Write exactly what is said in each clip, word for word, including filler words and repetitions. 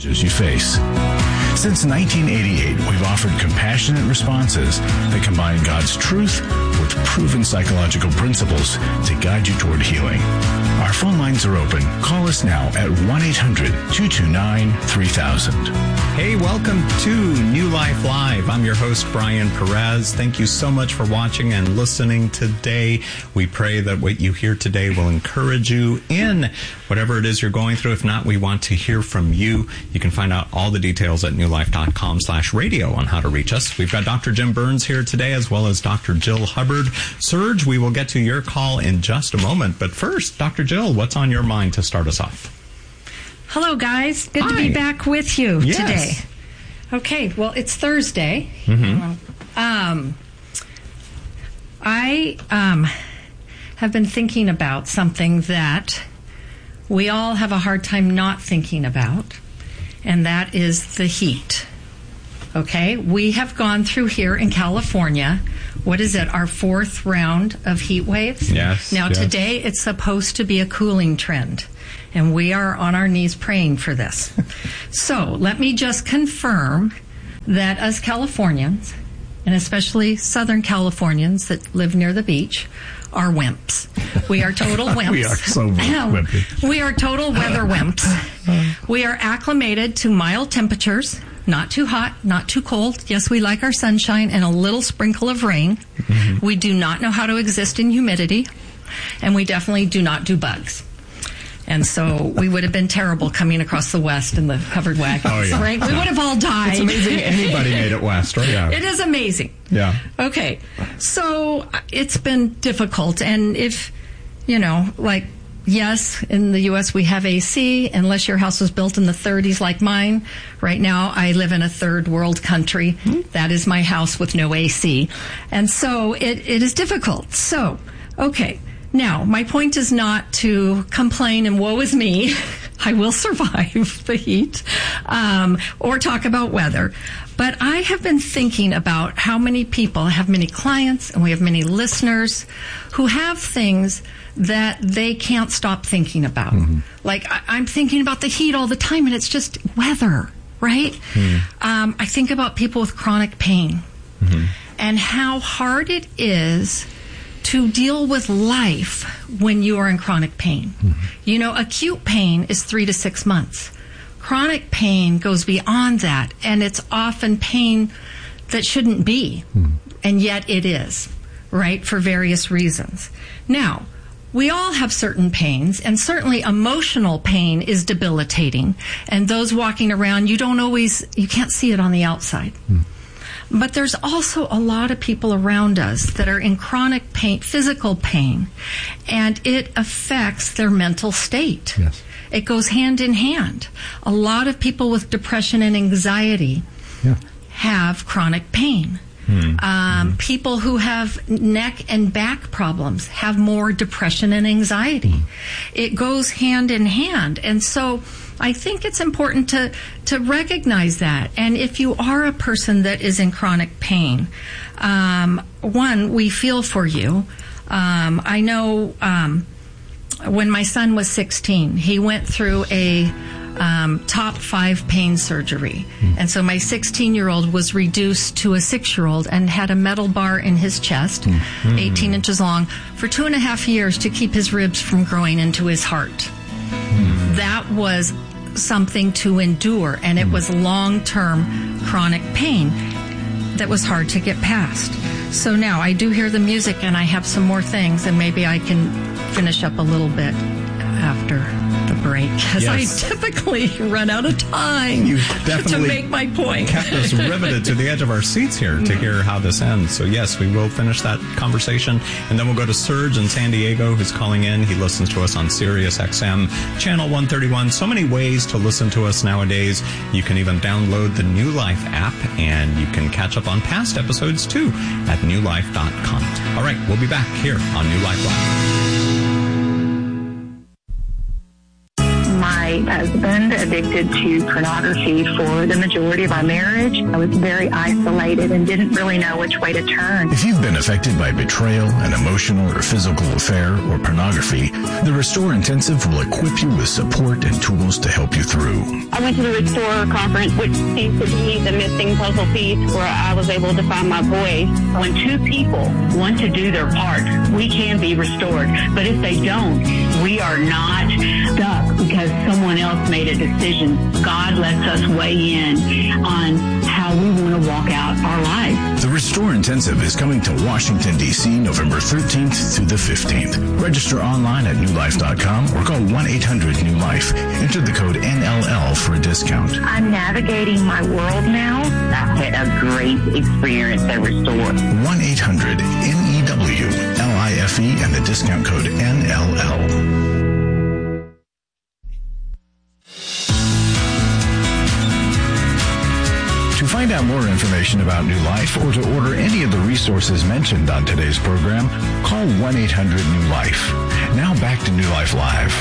you face. Since nineteen eighty-eight, we've offered compassionate responses that combine God's truth with proven psychological principles to guide you toward healing. Our phone lines are open. Call us now at one eight hundred two two nine three thousand. Hey, welcome to New Life Live. I'm your host, Brian Perez. Thank you so much for watching and listening today. We pray that what you hear today will encourage you in whatever it is you're going through. If not, we want to hear from you. You can find out all the details at newlife.com slash radio on how to reach us. We've got Doctor Jim Burns here today, as well as Doctor Jill Hubbard. Serge, we will get to your call in just a moment. But first, Doctor Jill, what's on your mind to start us off? Hello, guys. Good Hi. to be back with you Yes. today. Okay, well, it's Thursday. Mm-hmm. Um, I um, have been thinking about something that we all have a hard time not thinking about, and that is the heat. Okay, we have gone through here in California, what is it, our fourth round of heat waves? Yes. Now, yes. today it's supposed to be a cooling trend, and we are on our knees praying for this. So let me just confirm that us Californians, and especially Southern Californians that live near the beach, are wimps. We are total wimps. We are so wimpy. We are total weather wimps. We are acclimated to mild temperatures, not too hot, not too cold. Yes, we like our sunshine and a little sprinkle of rain. Mm-hmm. We do not know how to exist in humidity, and we definitely do not do bugs. And so we would have been terrible coming across the West in the covered wagons, oh, yeah. right? We would have all died. It's amazing anybody made it west, right? Yeah. It is amazing. Yeah. Okay. So it's been difficult. And if, you know, like, yes, in the U S we have A C, unless your house was built in the thirties like mine. Right now, I live in a third world country. Mm-hmm. That is my house with no A C. And so it, it is difficult. So, okay. Now, my point is not to complain and woe is me. I will survive the heat, um, or talk about weather. But I have been thinking about how many people, I have many clients and we have many listeners who have things that they can't stop thinking about. Mm-hmm. Like, I, I'm thinking about the heat all the time, and it's just weather, right? Mm-hmm. Um, I think about people with chronic pain mm-hmm. and how hard it is to deal with life when you are in chronic pain. Mm-hmm. You know, acute pain is three to six months. Chronic pain goes beyond that, and it's often pain that shouldn't be, mm-hmm. and yet it is, right, for various reasons. Now, we all have certain pains, and certainly emotional pain is debilitating, and those walking around, you don't always, you can't see it on the outside. Mm-hmm. But there's also a lot of people around us that are in chronic pain, physical pain, and it affects their mental state. Yes. It goes hand in hand. A lot of people with depression and anxiety yeah. have chronic pain. Mm-hmm. Um, people who have neck and back problems have more depression and anxiety. Mm-hmm. It goes hand in hand. And so I think it's important to, to recognize that. And if you are a person that is in chronic pain, um, one, we feel for you. Um, I know um, when my son was sixteen, he went through a um, top five pain surgery. Mm. And so my sixteen-year-old was reduced to a six-year-old and had a metal bar in his chest, mm. eighteen inches long, for two and a half years to keep his ribs from growing into his heart. Mm. That was something to endure, and it was long-term chronic pain that was hard to get past. So now I do hear the music, and I have some more things, and maybe I can finish up a little bit after the break, because yes. I typically run out of time you definitely to make my point. Kept us riveted to the edge of our seats here to hear how this ends. So yes, we will finish that conversation, and then we'll go to Serge in San Diego, who's calling in. He listens to us on Sirius X M, channel one thirty-one. So many ways to listen to us nowadays. You can even download the New Life app, and you can catch up on past episodes too at new life dot com. All right, we'll be back here on New Life Live. My uh, husband, addicted to pornography for the majority of our marriage. I was very isolated and didn't really know which way to turn. If you've been affected by betrayal, an emotional or physical affair, or pornography, the Restore Intensive will equip you with support and tools to help you through. I went to the Restore conference, which seems to be the missing puzzle piece where I was able to find my voice. When two people want to do their part, we can be restored. But if they don't, we are not stuck because someone else made a decision. God lets us weigh in on how we want to walk out our lives. The Restore Intensive is coming to Washington, D C November thirteenth through the fifteenth. Register online at new life dot com or call one eight hundred new life. Enter the code N L L for a discount. I'm navigating my world now. I've had a great experience at Restore. one eight hundred N E W L I F E and the discount code N L L. To find out more information about New Life or to order any of the resources mentioned on today's program, call one eight hundred new life. Now back to New Life Live.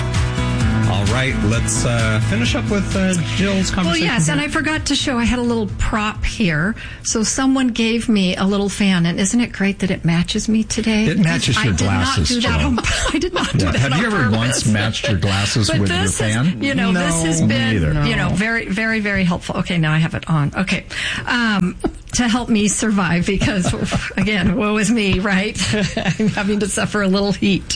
All right, let's uh, finish up with uh, Jill's conversation. Well, yes, here. and I forgot to show, I had a little prop here. So someone gave me a little fan, and isn't it great that it matches me today? It matches I your did glasses, not do that Jill. on, I did not do Yeah. that Have on you ever purpose. once matched your glasses But with your this fan? Is, you know, no, this has me been, either. you know, very, very, very helpful. Okay, now I have it on. Okay. Um, to help me survive because, again, woe is me, right? I'm having to suffer a little heat,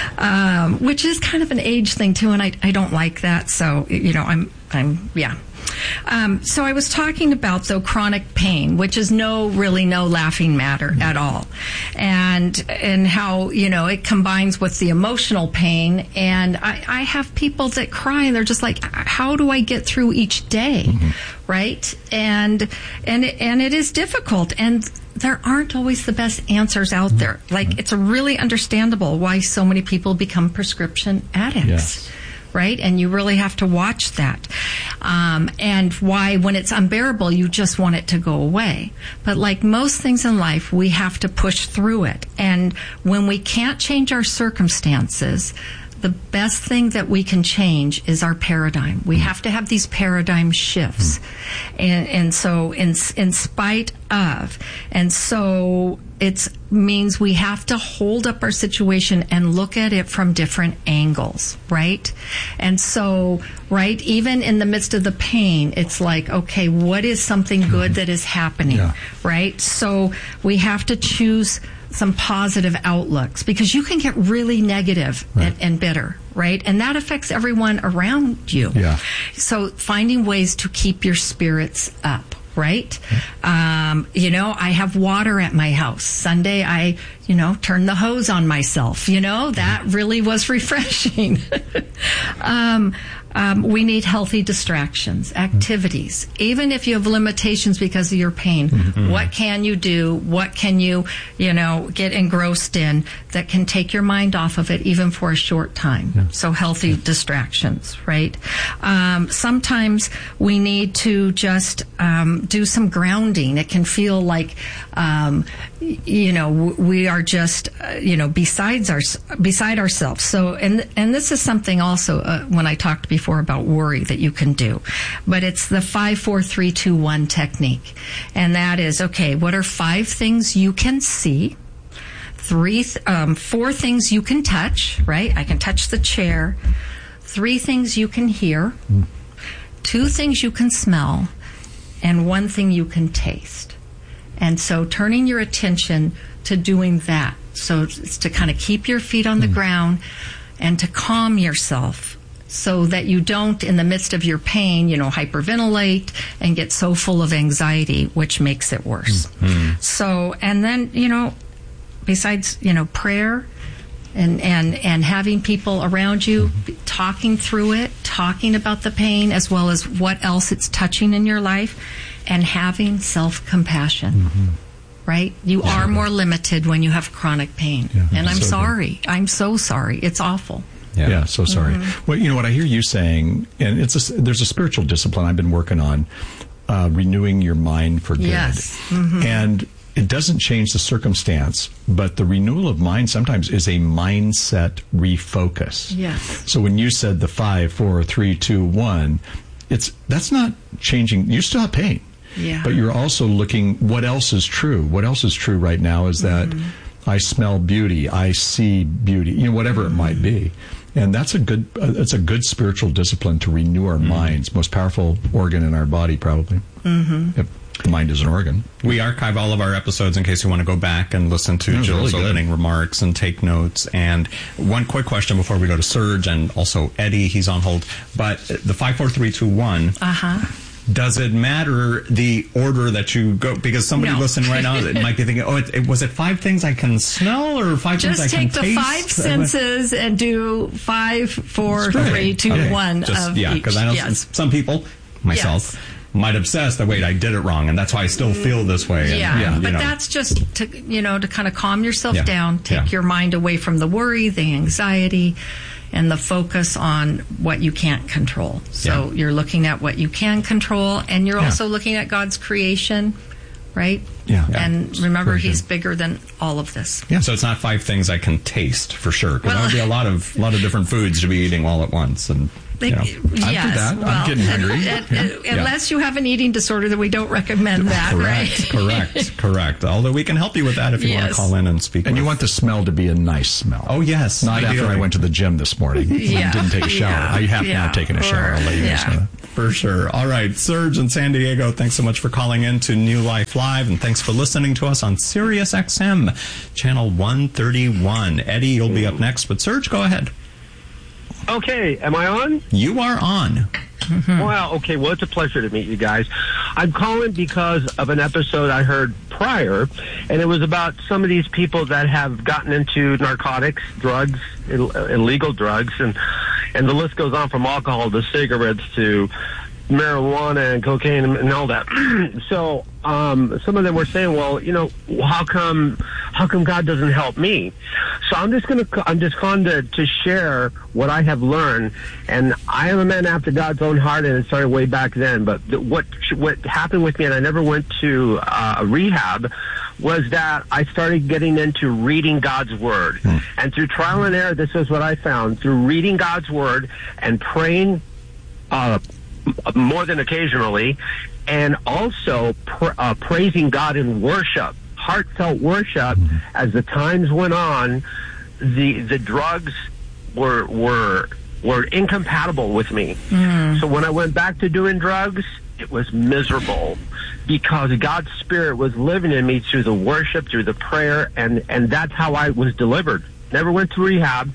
um, which is kind of an age thing, too, and I, I don't like that. So, you know, I'm, I'm, yeah. Um, so I was talking about, though, chronic pain, which is no, really no laughing matter at all. And, and how, you know, it combines with the emotional pain. And I, I have people that cry and they're just like, how do I get through each day? Mm-hmm. Right? And, and, it, and it is difficult. And there aren't always the best answers out there. Like, it's really understandable why so many people become prescription addicts. Yes. Right? And you really have to watch that. Um, and why, when it's unbearable, you just want it to go away. But like most things in life, we have to push through it. And when we can't change our circumstances, the best thing that we can change is our paradigm. We have to have these paradigm shifts. And, and so in, in spite of, and so it means we have to hold up our situation and look at it from different angles, right? And so, right, even in the midst of the pain, it's like, okay, what is something good that is happening, yeah. right? So we have to choose some positive outlooks because you can get really negative right. and, and bitter, right? And that affects everyone around you. Yeah. So finding ways to keep your spirits up. Right? Um, you know, I have water at my house. Sunday, I, you know, turned the hose on myself. You know, that really was refreshing. um, um, we need healthy distractions, activities. Even if you have limitations because of your pain, mm-hmm. what can you do? What can you, you know, get engrossed in that can take your mind off of it even for a short time? Yeah. So healthy yeah. distractions, right? Um, sometimes we need to just um, do some grounding. It can feel like, um, you know, we are just, uh, you know, besides our, beside ourselves. So, and and this is something also uh, when I talked before about worry that you can do, but it's the five, four, three, two, one technique, and that is okay. What are five things you can see? Three, th- um, four things you can touch. Right? I can touch the chair. Three things you can hear. Mm. Two things you can smell, and one thing you can taste. And so turning your attention to doing that. So it's to kind of keep your feet on the mm. ground and to calm yourself so that you don't, in the midst of your pain, you know, hyperventilate and get so full of anxiety, which makes it worse. Mm. So, and then, you know, besides, you know, prayer and, and, and having people around you talking through it, talking about the pain as well as what else it's touching in your life, and having self-compassion, mm-hmm. right? You yeah. are more limited when you have chronic pain. Yeah, and I'm so sorry. Good. I'm so sorry. It's awful. Yeah, yeah so sorry. Mm-hmm. Well, you know what I hear you saying, and it's a, there's a spiritual discipline I've been working on, uh, renewing your mind for good. Yes. Mm-hmm. And it doesn't change the circumstance, but the renewal of mind sometimes is a mindset refocus. Yes. So when you said the five, four, three, two, one, it's that's not changing. You still have pain. Yeah. But you're also looking, what else is true? What else is true right now is that mm-hmm. I smell beauty, I see beauty, you know, whatever mm-hmm. it might be. And that's a good, uh, it's a good spiritual discipline to renew our mm-hmm. minds. Most powerful organ in our body, probably. Mm-hmm. If the mind is an organ. We archive all of our episodes in case you want to go back and listen to Jill's really opening remarks and take notes. And one quick question before we go to Serge and also Eddie, he's on hold. But the five, four, three, two, one. Uh-huh. Does it matter the order that you go? Because somebody no. listening right now might be thinking, oh, it, it, was it five things I can smell or five Just things I can taste? Just take the five senses and do five, four, right. three, two, okay. one Just, of yeah, each. because I know yes. some, some people, myself, yes. might obsess that, wait, I did it wrong, and that's why I still feel this way. And, yeah, yeah but know. that's just to, you know, to kind of calm yourself yeah. down, take yeah. your mind away from the worry, the anxiety, and the focus on what you can't control. So yeah. you're looking at what you can control, and you're yeah. also looking at God's creation, right? Yeah. And yeah. remember, He's bigger than all of this. Yeah. So it's not five things I can taste for sure, because well, that would be a lot of a lot of different foods to be eating all at once, and. They, you know, yes, that. Well, I'm getting hungry. It, it, yeah. Unless you have an eating disorder, that we don't recommend that, correct, right? Correct, correct. Although we can help you with that if you yes. want to call in and speak. And with. you want the smell to be a nice smell. Oh, yes. Not ideally. after I went to the gym this morning yeah. and didn't take a shower. Yeah. I have yeah. now taken a shower. I'll let you guys yeah. know that. For sure. All right. Serge in San Diego, thanks so much for calling in to New Life Live, and thanks for listening to us on Sirius X M, channel one thirty-one. Eddie, you'll be up next, but Serge, go ahead. Okay, am I on? You are on. Mm-hmm. Wow, okay, well, it's a pleasure to meet you guys. I'm calling because of an episode I heard prior, and it was about some of these people that have gotten into narcotics, drugs, Ill- illegal drugs, and and the list goes on from alcohol to cigarettes to marijuana and cocaine and all that. So um, some of them were saying, well, you know, how come how come God doesn't help me? So I'm just going to I'm just going to, to share what I have learned, and I am a man after God's own heart, and it started way back then. But the, what what happened with me, and I never went to uh, rehab, was that I started getting into reading God's Word. Hmm. And through trial and error, this is what I found. Through reading God's Word and praying uh, more than occasionally, and also pr- uh, praising God in worship, heartfelt worship, hmm. as the times went on, the the drugs were were were incompatible with me. Hmm. So when I went back to doing drugs, it was miserable, because God's Spirit was living in me through the worship, through the prayer, and, and that's how I was delivered. Never went to rehab.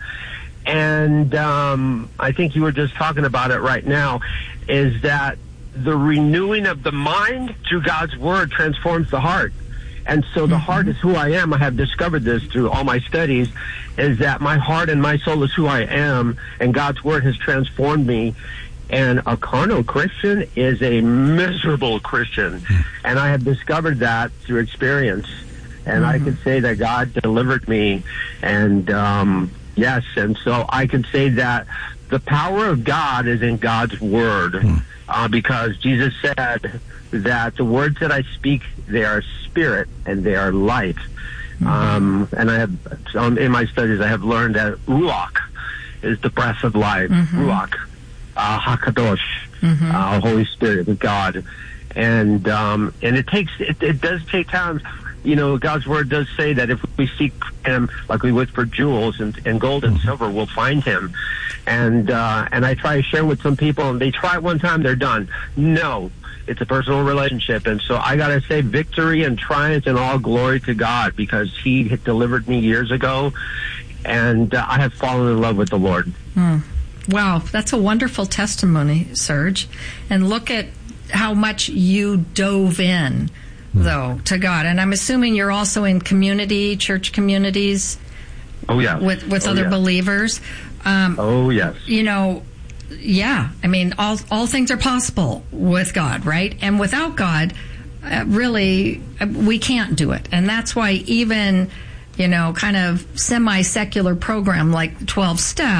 And um, I think you were just talking about it right now, is that the renewing of the mind through God's Word transforms the heart. And so the mm-hmm. heart is who I am. I have discovered this through all my studies, is that my heart and my soul is who I am, and God's Word has transformed me. And a carnal Christian is a miserable Christian. And I have discovered that through experience. And mm-hmm. I can say that God delivered me. And, um, yes, and so I can say that the power of God is in God's Word. Mm-hmm. Uh, because Jesus said that the words that I speak, they are spirit and they are life. Mm-hmm. Um, and I have, um, in my studies, I have learned that Ruach is the breath of life. Mm-hmm. Ruach. Uh, Hakadosh, mm-hmm. uh, Holy Spirit of God, and um, and it takes it, it does take time. You know, God's Word does say that if we seek Him like we would for jewels and, and gold and silver, we'll find Him. And uh, and I try to share with some people, and they try it one time, they're done. No, it's a personal relationship, and so I gotta say, victory and triumph and all glory to God, because He had delivered me years ago, and uh, I have fallen in love with the Lord. Mm. Wow, that's a wonderful testimony, Serge. And look at how much you dove in, mm. though, to God. And I'm assuming you're also in community, church communities. Oh, yeah. With, with oh, other yeah. believers. Um, oh, yes. You know, yeah. I mean, all all things are possible with God, right? And without God, uh, really, uh, we can't do it. And that's why even, you know, kind of semi-secular program like twelve Steps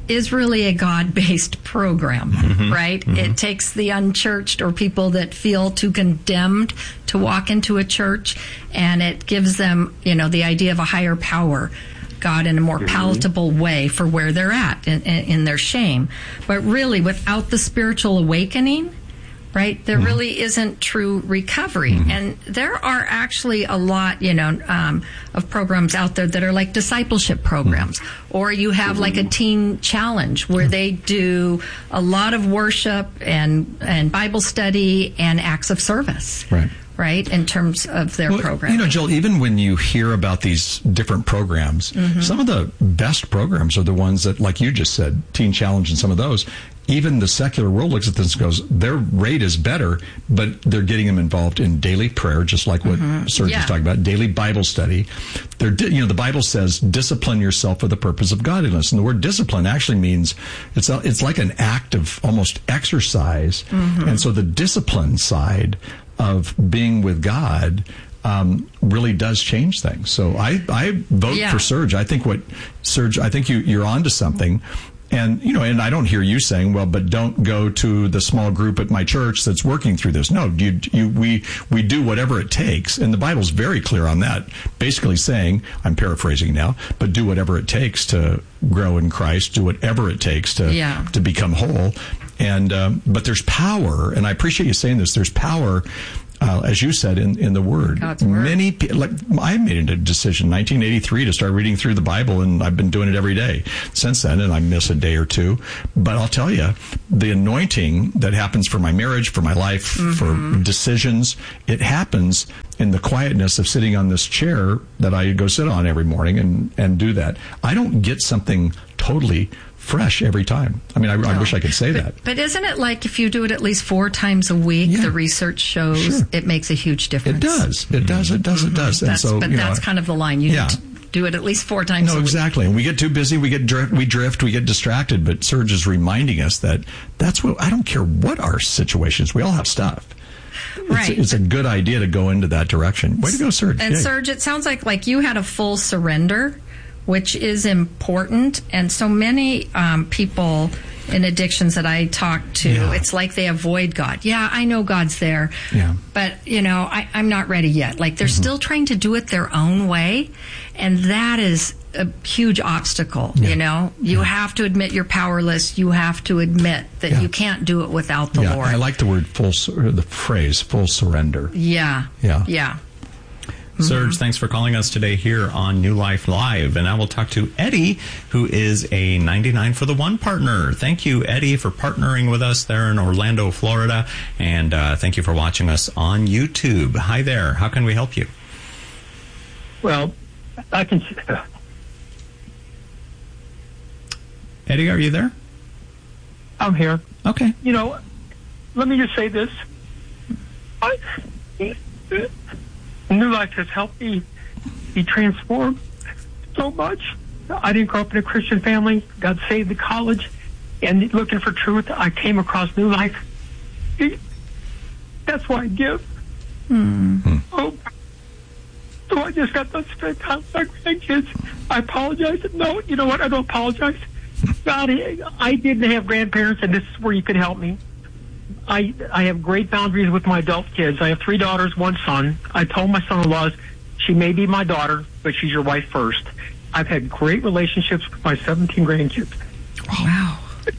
is really a God-based program, mm-hmm. right? Mm-hmm. It takes the unchurched or people that feel too condemned to walk into a church, and it gives them, you know, the idea of a higher power, God, in a more palatable way for where they're at in, in, in their shame. But really, without the spiritual awakening, right, there mm-hmm. really isn't true recovery. Mm-hmm. And there are actually a lot, you know, um, of programs out there that are like discipleship programs. Mm-hmm. Or you have like a teen challenge where mm-hmm. they do a lot of worship and, and Bible study and acts of service. Right. Right, in terms of their well, program. You know, Jill, even when you hear about these different programs, mm-hmm. some of the best programs are the ones that, like you just said, Teen Challenge and some of those, even the secular world looks at this and goes, their rate is better, but they're getting them involved in daily prayer, just like what mm-hmm. Serge yeah. was talking about, daily Bible study. They're, you know, the Bible says, discipline yourself for the purpose of godliness. And the word discipline actually means it's a, it's like an act of almost exercise. Mm-hmm. And so the discipline side of being with God um, really does change things. So I, I vote yeah. for Serge. I think what Serge, I think you, you're onto something. And, you know, and I don't hear you saying, well, but don't go to the small group at my church that's working through this. No, you, you, we, we do whatever it takes. And the Bible's very clear on that, basically saying, I'm paraphrasing now, but do whatever it takes to grow in Christ, do whatever it takes to, yeah. to become whole. And, um, but there's power, and I appreciate you saying this, there's power, uh, as you said, in, in the Word. God's Word. Many people, like, I made a decision in nineteen eighty-three to start reading through the Bible, and I've been doing it every day since then, and I miss a day or two. But I'll tell you, the anointing that happens for my marriage, for my life, mm-hmm. for decisions, it happens in the quietness of sitting on this chair that I go sit on every morning and, and do that. I don't get something totally fresh every time. I mean, I, no. I wish I could say but, that. But isn't it like if you do it at least four times a week, yeah. the research shows sure. it makes a huge difference? It does. It does. It does. It does. Mm-hmm. And that's, so, but you that's know, kind of the line. You yeah. need to do it at least four times no, a week. No, exactly. And we get too busy, we get drift, we drift, we get distracted. But Serge is reminding us that that's what, I don't care what our situations, we all have stuff. Right. It's, it's a good idea to go into that direction. Way to go, Serge. And Yay. Serge, it sounds like, like you had a full surrender, which is important. And so many um, people in addictions that I talk to, yeah. it's like they avoid God. Yeah, I know God's there, yeah. but, you know, I, I'm not ready yet. Like, they're mm-hmm. still trying to do it their own way, and that is a huge obstacle, yeah. you know? You yeah. have to admit you're powerless. You have to admit that yeah. you can't do it without the yeah. Lord. I like the word full, the phrase, full surrender. Yeah. Yeah. Yeah. Serge, Mm-hmm. thanks for calling us today here on New Life Live. And I will talk to Eddie, who is a ninety-nine for the one partner. Thank you, Eddie, for partnering with us there in Orlando, Florida. And uh, thank you for watching us on YouTube. Hi there. How can we help you? Well, I can... Eddie, are you there? I'm here. Okay. You know, let me just say this. I... New Life has helped me be transformed so much. I didn't grow up in a Christian family. Got saved at college, and looking for truth, I came across New Life. That's why I give. Mm-hmm. Oh, so I just got to spend time with my grandkids. I apologize. No, you know what? I don't apologize. God, I didn't have grandparents, and this is where you could help me. I I have great boundaries with my adult kids. I have three daughters, one son. I told my son-in-laws, she may be my daughter, but she's your wife first. I've had great relationships with my seventeen grandkids. Wow.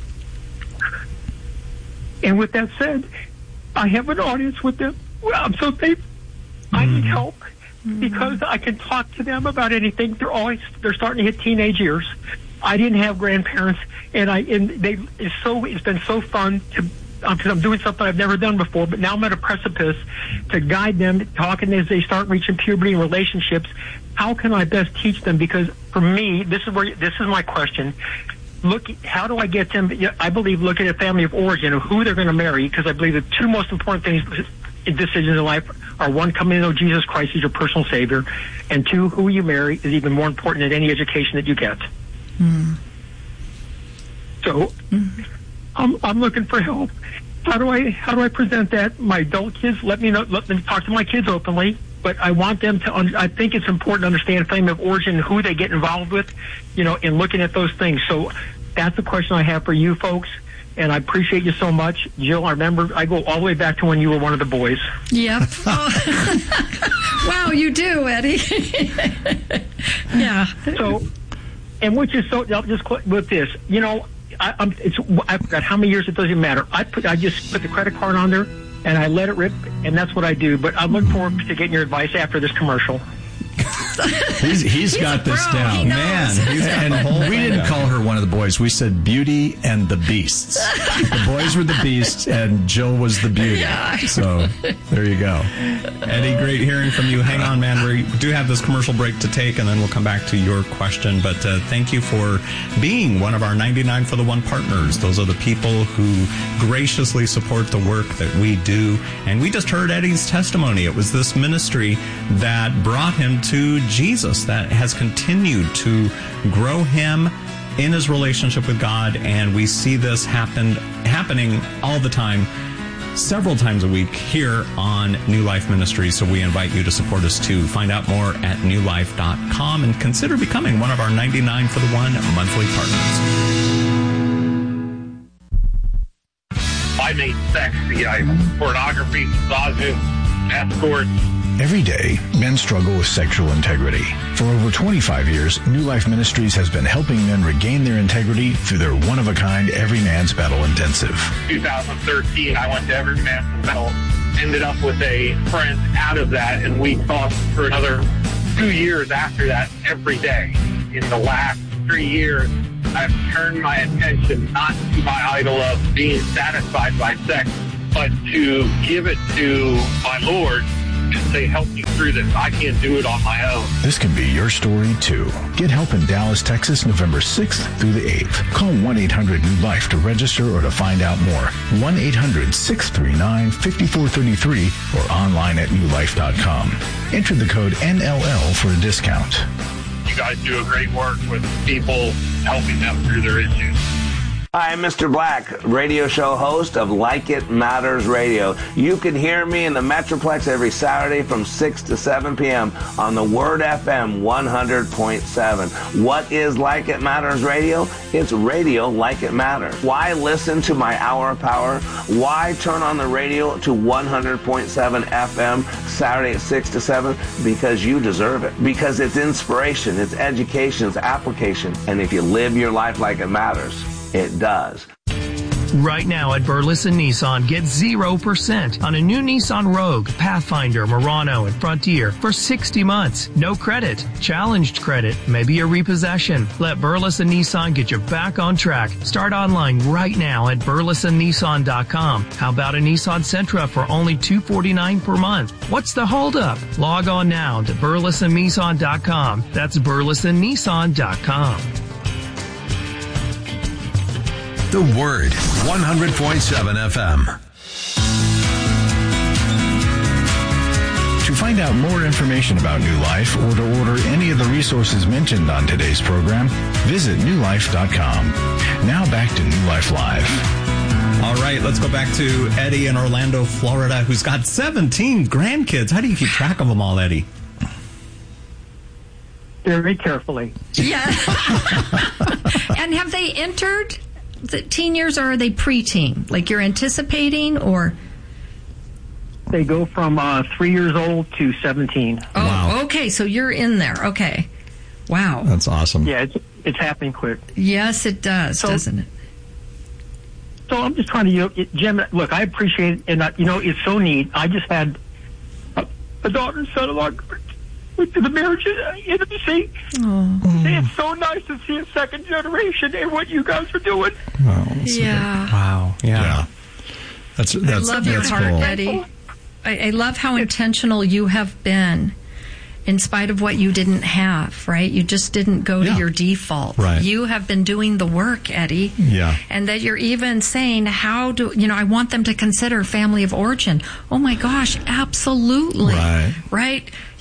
And with that said, I have an audience with them. Well, I'm so thankful. Mm. I need help mm. because I can talk to them about anything. They're always they're starting to hit teenage years. I didn't have grandparents, and I and they it's so it's been so fun to. Because I'm doing something I've never done before, but now I'm at a precipice to guide them, talking as they start reaching puberty and relationships. How can I best teach them? Because for me, this is where this is my question. Look, how do I get them? I believe looking at family of origin of who they're going to marry, because I believe the two most important things in decisions in life are one, coming to know Jesus Christ as your personal Savior, and two, who you marry is even more important than any education that you get. Mm. So. Mm. I'm, I'm looking for help. How do I how do I present that? My adult kids, let me know. Let me talk to my kids openly. But I want them to. Un- I think it's important to understand family of origin, who they get involved with, you know, in looking at those things. So, that's the question I have for you folks. And I appreciate you so much. Jill, I remember, I go all the way back to when you were one of the boys. Yep. Oh. Wow, you do, Eddie. Yeah. So, and which is so, I'll just quit with this. You know, I, I'm, it's, I forgot how many years, it doesn't matter. I put, I just put the credit card on there, and I let it rip, and that's what I do. But I look forward to getting your advice after this commercial. he's, he's, He's got this pro. down. He Man, he's got And the whole we thing didn't down. call her one of the boys. We said Beauty and the Beasts. The boys were the beasts, and Jill was the beauty. Yeah. So there you go. Eddie, great hearing from you. Hang on, man. We do have this commercial break to take, and then we'll come back to your question. But uh, thank you for being one of our ninety-nine for the one partners. Those are the people who graciously support the work that we do. And we just heard Eddie's testimony. It was this ministry that brought him to Jesus, that has continued to grow him in his relationship with God. And we see this happen happening all the time, several times a week here on New Life Ministries. So we invite you to support us too. Find out more at new life dot com and consider becoming one of our ninety-nine for the one monthly partners. I made sex the item. Pornography, massages, escorts. Every day, men struggle with sexual integrity. For over twenty-five years, New Life Ministries has been helping men regain their integrity through their one-of-a-kind Every Man's Battle Intensive. twenty thirteen, I went to Every Man's Battle, ended up with a friend out of that, and we talked for another two years after that every day. In the last three years, I've turned my attention not to my idol of being satisfied by sex, but to give it to my Lord and say, help me through this. I can't do it on my own. This can be your story, too. Get help in Dallas, Texas, November sixth through the eighth. Call one eight hundred new life to register or to find out more. one eight hundred six three nine five four three three or online at new life dot com. Enter the code N L L for a discount. You guys do a great work with people, helping them through their issues. Hi, I'm Mister Black, radio show host of Like It Matters Radio. You can hear me in the Metroplex every Saturday from six to seven p.m. on the Word F M one hundred point seven. What is Like It Matters Radio? It's radio like it matters. Why listen to my Hour of Power? Why turn on the radio to one hundred point seven F M Saturday at six to seven? Because you deserve it. Because it's inspiration, it's education, it's application. And if you live your life like it matters, it does. Right now at Burleson Nissan, get zero percent on a new Nissan Rogue, Pathfinder, Murano, and Frontier for sixty months. No credit, challenged credit, maybe a repossession. Let Burleson Nissan get you back on track. Start online right now at burleson nissan dot com. How about a Nissan Sentra for only two hundred forty-nine dollars per month? What's the holdup? Log on now to burleson nissan dot com. That's burleson nissan dot com. The Word, one hundred point seven F M. To find out more information about New Life or to order any of the resources mentioned on today's program, visit new life dot com. Now back to New Life Live. All right, let's go back to Eddie in Orlando, Florida, who's got seventeen grandkids. How do you keep track of them all, Eddie? Very carefully. Yeah. And have they entered the teen years, or are they preteen? Like you're anticipating, or? They go from uh, three years old to seventeen. Oh, Wow. Okay, so you're in there. Okay. Wow. That's awesome. Yeah, it's, it's happening quick. Yes, it does, So- doesn't it? So I'm just trying to, you know, it, Jim, look, I appreciate it, and, uh, you know, it's so neat. I just had a, a daughter and son-in-law went to the marriage intimacy. Oh. It's so nice to see a second generation and what you guys are doing. Wow, that's Yeah. Wow. Yeah. Yeah. That's that's I love your that's heart, cool. Eddie. I, I love how intentional you have been in spite of what you didn't have, right? You just didn't go Yeah. to your default. Right. You have been doing the work, Eddie. Yeah. And that you're even saying, how do, you know, I want them to consider family of origin. Oh my gosh, absolutely. Right. Right?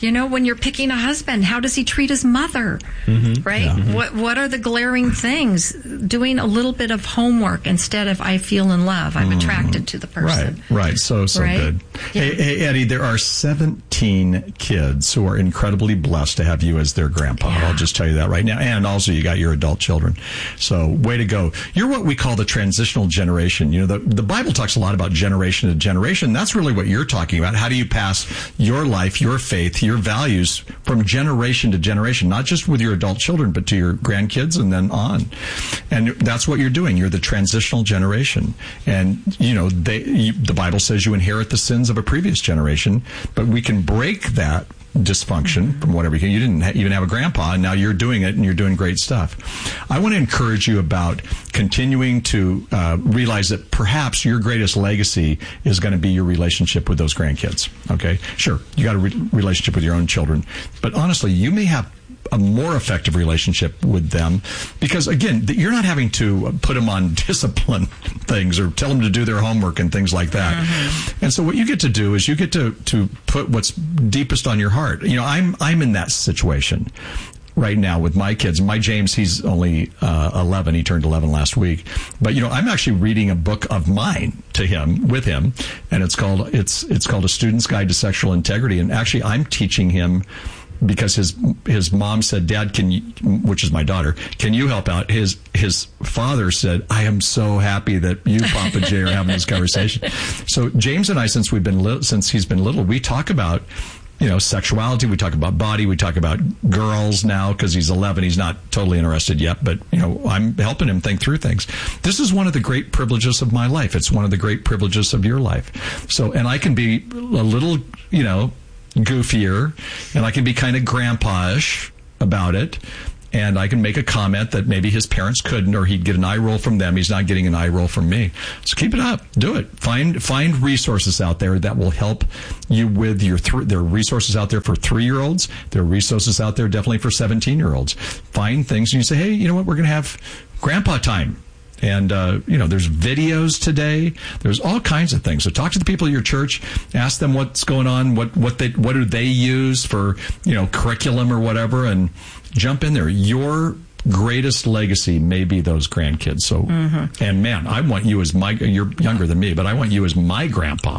You know, when you're picking a husband, how does he treat his mother? Mm-hmm. Right? Yeah. Mm-hmm. What What are the glaring things? Doing a little bit of homework instead of I feel in love, I'm mm-hmm. attracted to the person. Right, right. So, so right? good. Yeah. Hey, hey, Eddie, there are seventeen kids who are incredibly blessed to have you as their grandpa. Yeah. I'll just tell you that right now. And also, you got your adult children. So, way to go. You're what we call the transitional generation. You know, the, the Bible talks a lot about generation to generation. That's really what you're talking about. How do you pass your life, your faith, your values from generation to generation, not just with your adult children, but to your grandkids and then on. And that's what you're doing. You're the transitional generation. And, you know, they, you, the Bible says you inherit the sins of a previous generation, but we can break that dysfunction from whatever you can. You didn't ha- even have a grandpa, and now you're doing it, and you're doing great stuff. I want to encourage you about continuing to uh, realize that perhaps your greatest legacy is going to be your relationship with those grandkids. Okay? Sure, you got a re- relationship with your own children, but honestly, you may have a more effective relationship with them because, again, you're not having to put them on discipline things or tell them to do their homework and things like that. Mm-hmm. And so what you get to do is you get to, to put what's deepest on your heart. You know, I'm, I'm in that situation right now with my kids. My James, he's only uh, eleven. He turned eleven last week. But, you know, I'm actually reading a book of mine to him, with him, and it's called, it's, it's called A Student's Guide to Sexual Integrity. And actually, I'm teaching him because his his mom said, Dad, can you, which is my daughter, can you help out? His his father said, I am so happy that you, Papa Jay, are having this conversation. So James and I, since we've been li- since he's been little, we talk about, you know, sexuality. We talk about body. We talk about girls now because he's eleven. He's not totally interested yet, but, you know, I'm helping him think through things. This is one of the great privileges of my life. It's one of the great privileges of your life. So, and I can be a little, you know, goofier, and I can be kind of grandpa-ish about it, and I can make a comment that maybe his parents couldn't, or he'd get an eye roll from them. He's not getting an eye roll from me. So keep it up. Do it. Find find resources out there that will help you with your th- there are resources out there for three-year-olds. There are resources out there definitely for seventeen-year-olds. Find things and you say, hey, you know what, we're going to have grandpa time. And, uh, you know, there's videos today. There's all kinds of things. So talk to the people at your church. Ask them what's going on, what what they what do they use for, you know, curriculum or whatever, and jump in there. Your greatest legacy may be those grandkids. So, mm-hmm. and man, I want you as my, you're younger than me, but I want you as my grandpa.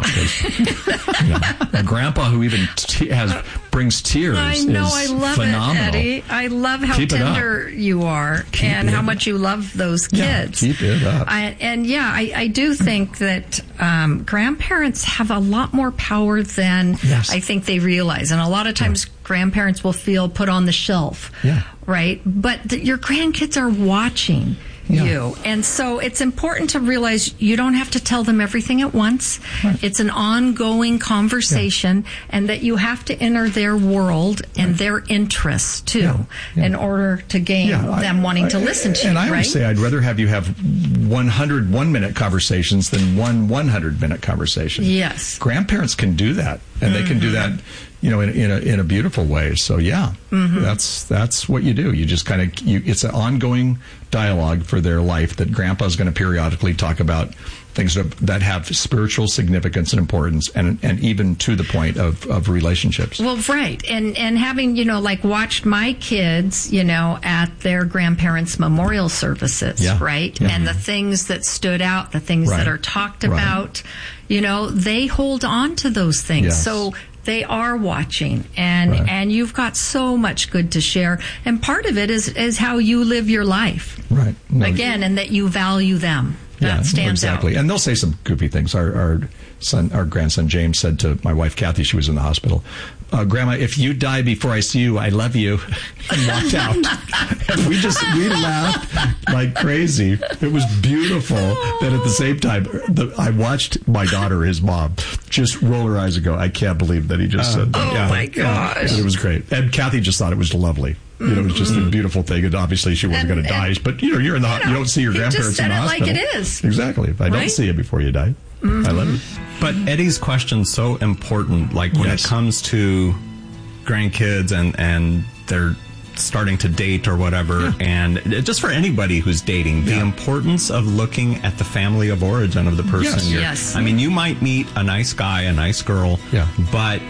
You know, a grandpa who even t- has, brings tears I know, is I love phenomenal. it, Eddie. I love how Keep tender you are Keep and it how up. much you love those kids. Yeah, keep it up. I, and yeah, I, I do think that um, grandparents have a lot more power than Yes. I think they realize. And a lot of times grandparents will feel put on the shelf. Yeah. Right? But th- your grandkids are watching Yeah. you. And so it's important to realize you don't have to tell them everything at once. Right. It's an ongoing conversation, yeah. and that you have to enter their world and right. their interests, too, yeah. Yeah. in order to gain Yeah, them I, wanting I, to listen to and you, I right? always say I'd rather have you have one hundred one-minute conversations than one hundred-minute conversation. Yes. Grandparents can do that, and mm-hmm. they can do that, you know, in, in a in a beautiful way. So yeah, mm-hmm. that's that's what you do. You just kind of you. It's an ongoing dialogue for their life that Grandpa's going to periodically talk about things that, that have spiritual significance and importance, and and even to the point of, of relationships. Well, right, and and having you know like watched my kids, you know, at their grandparents' memorial services, yeah. right, yeah. and the things that stood out, the things right. that are talked right. about, you know, they hold on to those things. Yes. So they are watching, and right. and you've got so much good to share. And part of it is is how you live your life, right? No, again, and that you value them. Yeah, that stands exactly. out. And they'll say some goofy things. Our, our son, our grandson James, said to my wife Kathy, she was in the hospital, uh, "Grandma, if you die before I see you, I love you," and walked out. And we just we laughed like crazy. It was beautiful. That at the same time, the, I watched my daughter, his mom, just roll her eyes and go, "I can't believe that he just uh, said that." Oh yeah. my gosh! And it was great. And Kathy just thought it was lovely. You know, it was just a beautiful thing, and obviously she wasn't going to die. But you know, you're in the you, know, you don't see your you grandparents just said in the it hospital. like it is. Exactly. If I right? don't see you before you die, mm-hmm. I love you. But Eddie's question's so important. Like when yes. it comes to grandkids and and they're starting to date or whatever, yeah. and just for anybody who's dating, the yeah. importance of looking at the family of origin of the person. Yes. You're, yes. I mean, you might meet a nice guy, a nice girl, yeah. but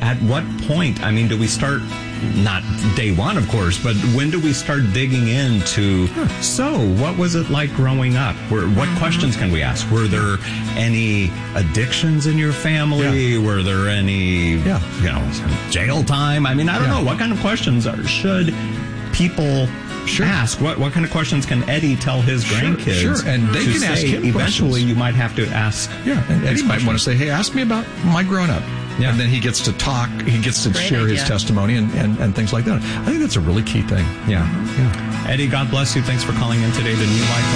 at what point, I mean, do we start, not day one, of course, but when do we start digging into, so what was it like growing up? Were, what questions can we ask? Were there any addictions in your family? Yeah. Were there any, yeah. you know, jail time? I mean, I don't yeah. know. What kind of questions are, should people Sure. ask? What what kind of questions can Eddie tell his grandkids? Sure, sure. And they can say, ask him eventually questions. You might have to ask. Yeah, and Eddie might want to say, hey, ask me about my growing up. Yeah. And then he gets to talk, he gets to Great share idea. his testimony and, and, and things like that. I think that's a really key thing. Yeah. yeah. Eddie, God bless you. Thanks for calling in today to New Life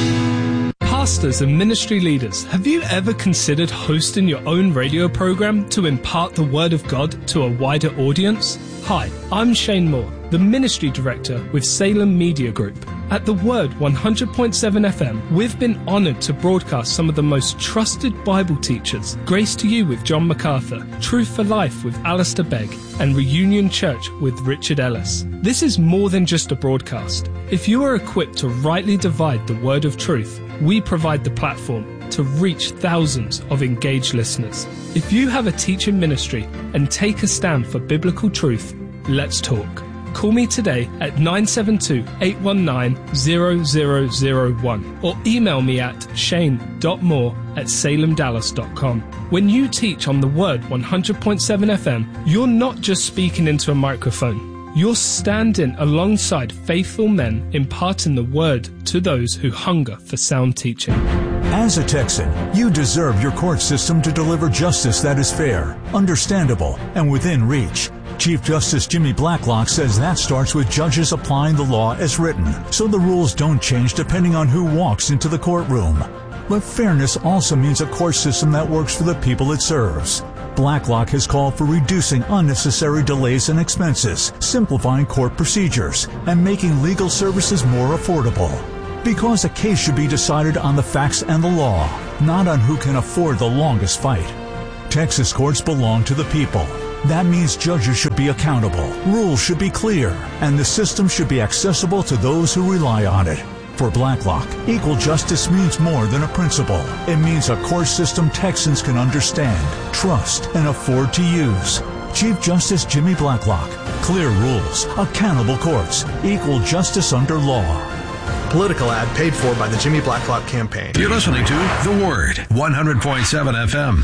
Live. Pastors and ministry leaders, have you ever considered hosting your own radio program to impart the Word of God to a wider audience? Hi, I'm Shane Moore, the Ministry Director with Salem Media Group. At The Word one hundred point seven F M, we've been honoured to broadcast some of the most trusted Bible teachers, Grace to You with John MacArthur, Truth for Life with Alistair Begg, and Reunion Church with Richard Ellis. This is more than just a broadcast. If you are equipped to rightly divide the word of truth, we provide the platform to reach thousands of engaged listeners. If you have a teaching ministry and take a stand for biblical truth, let's talk. Call me today at nine seven two, eight one nine, zero zero zero one or email me at shane dot moore at salem dallas dot com. When you teach on the Word one hundred point seven F M, you're not just speaking into a microphone. You're standing alongside faithful men imparting the Word to those who hunger for sound teaching. As a Texan, you deserve your court system to deliver justice that is fair, understandable, and within reach. Chief Justice Jimmy Blacklock says that starts with judges applying the law as written, so the rules don't change depending on who walks into the courtroom. But fairness also means a court system that works for the people it serves. Blacklock has called for reducing unnecessary delays and expenses, simplifying court procedures, and making legal services more affordable. Because a case should be decided on the facts and the law, not on who can afford the longest fight. Texas courts belong to the people. That means judges should be accountable, rules should be clear, and the system should be accessible to those who rely on it. For Blacklock, equal justice means more than a principle. It means a court system Texans can understand, trust, and afford to use. Chief Justice Jimmy Blacklock. Clear rules, accountable courts, equal justice under law. Political ad paid for by the Jimmy Blacklock campaign. You're listening to The Word, one hundred point seven F M.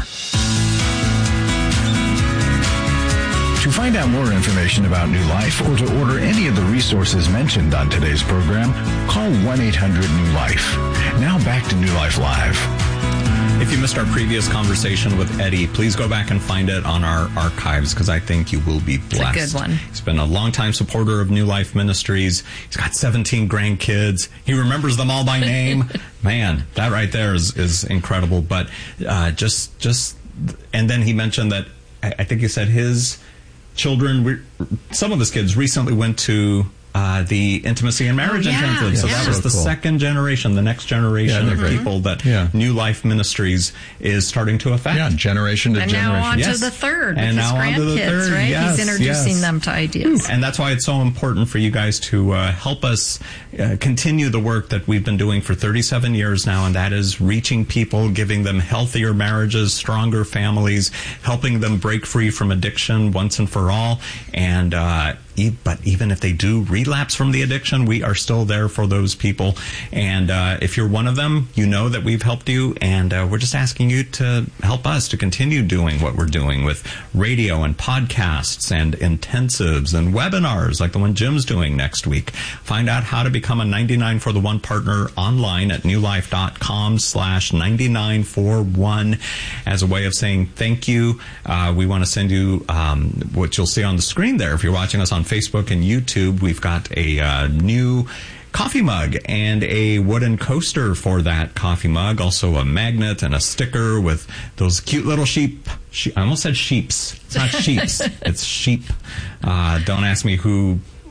To find out more information about New Life or to order any of the resources mentioned on today's program, call one eight hundred new life. Now back to New Life Live. If you missed our previous conversation with Eddie, please go back and find it on our archives because I think you will be blessed. It's a good one. He's been a longtime supporter of New Life Ministries. He's got seventeen grandkids. He remembers them all by name. Man, that right there is, is incredible. But uh, just, just, and then he mentioned that, I, I think he said his children, some of his kids recently went to uh, the Intimacy and Marriage oh, yeah. Intensive. So yeah. that was the So cool. second generation, the next generation Yeah, of great. people that Yeah. New Life Ministries is starting to affect. Yeah, generation to And generation. now on Yes. to the third And with his now on to the grandkids, third. right? Yes, He's introducing yes. them to ideas. And that's why it's so important for you guys to uh, help us uh, continue the work that we've been doing for thirty-seven years now, and that is reaching people, giving them healthier marriages, stronger families, helping them break free from addiction once and for all. And uh, e- but even if they do relapse from the addiction, we are still there for those people. And uh, if you're one of them, you know that we've helped you, and uh, we're just asking you to help us to continue doing what we're doing with radio and podcasts and intensives and webinars like the one Jim's doing next week. Find out how to become a ninety-nine for the one partner online at newlife.com slash 99 for one as a way of saying thank you. Uh, we want to send you um, what you'll see on the screen there. If you're watching us on Facebook and YouTube, we've got a uh, new coffee mug and a wooden coaster for that coffee mug. Also a magnet and a sticker with those cute little sheep. She- I almost said sheeps. It's not sheeps. It's sheep. Uh, don't ask me who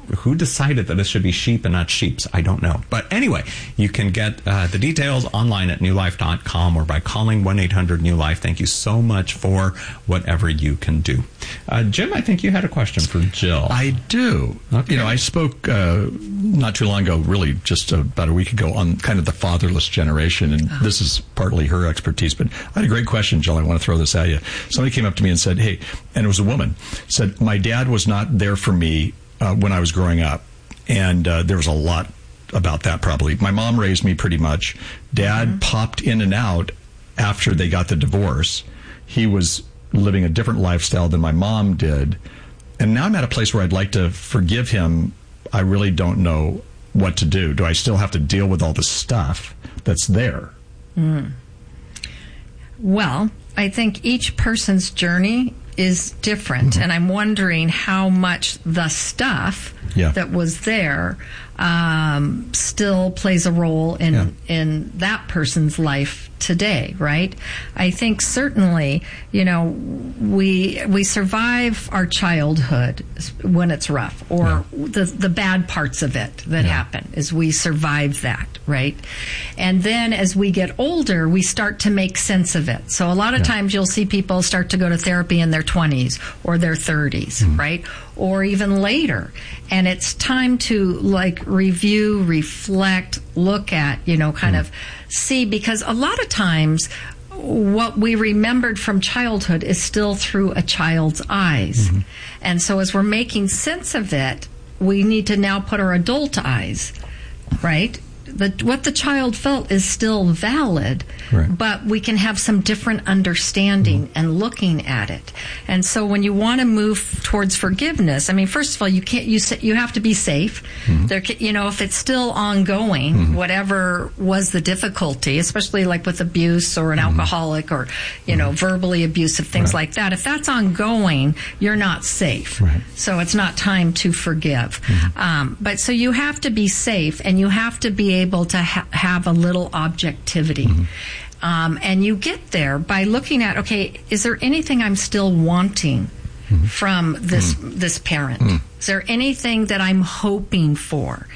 who decided that it should be sheep and not sheeps? I don't know. But anyway, you can get uh, the details online at new life dot com or by calling one eight hundred new life. Thank you so much for whatever you can do. Uh, Jim, I think you had a question for Jill. I do. Okay. You know, I spoke uh, not too long ago, really just about a week ago, on kind of the fatherless generation, and oh. this is partly her expertise. But I had a great question, Jill. I want to throw this at you. Somebody came up to me and said, hey, and it was a woman, said, my dad was not there for me uh, when I was growing up. And uh, there was a lot about that probably. My mom raised me pretty much. Dad mm-hmm. popped in and out after they got the divorce. He was living a different lifestyle than my mom did. And now I'm at a place where I'd like to forgive him. I really don't know what to do. Do I still have to deal with all the stuff that's there? Mm. Well, I think each person's journey is different, mm-hmm. and I'm wondering how much the stuff yeah. that was there um, still plays a role in yeah. in that person's life today, right? I think certainly, you know, we we survive our childhood when it's rough, or yeah. the the bad parts of it that yeah. happen, is we survive that, right? And then as we get older, we start to make sense of it. So a lot of yeah. times you'll see people start to go to therapy in their twenties or their thirties, mm-hmm. right? Or even later. And it's time to like review, reflect, look at, you know, kind mm. of see, because a lot of times what we remembered from childhood is still through a child's eyes. Mm-hmm. And so as we're making sense of it, we need to now put our adult eyes, right? The, what the child felt is still valid, right. but we can have some different understanding mm-hmm. and looking at it. And so when you want to move towards forgiveness, I mean, first of all, you can't, you you have to be safe. Mm-hmm. There, you know, if it's still ongoing, mm-hmm. whatever was the difficulty, especially like with abuse or an mm-hmm. alcoholic or, you mm-hmm. know, verbally abusive, things right. like that. If that's ongoing, you're not safe. Right. So it's not time to forgive. Mm-hmm. Um, but so you have to be safe, and you have to be able to ha- have a little objectivity. Mm-hmm. Um, and you get there by looking at, okay, is there anything I'm still wanting mm-hmm. from this mm-hmm. this parent? Mm-hmm. Is there anything that I'm hoping for?